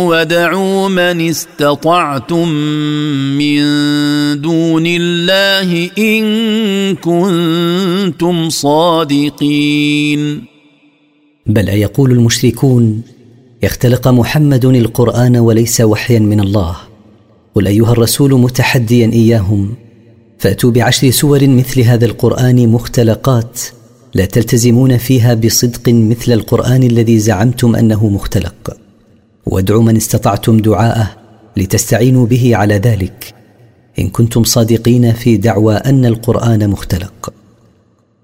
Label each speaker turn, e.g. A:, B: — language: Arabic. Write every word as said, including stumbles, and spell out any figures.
A: وادعوا من استطعتم من دون الله إن كنتم صادقين.
B: بل يقول المشركون: اختلق محمد القرآن وليس وحيا من الله. قل أيها الرسول متحديا إياهم: فأتوا بعشر سور مثل هذا القرآن مختلقات لا تلتزمون فيها بصدق مثل القرآن الذي زعمتم أنه مختلق، وادعوا من استطعتم دعاءه لتستعينوا به على ذلك إن كنتم صادقين في دعوى أن القرآن مختلق.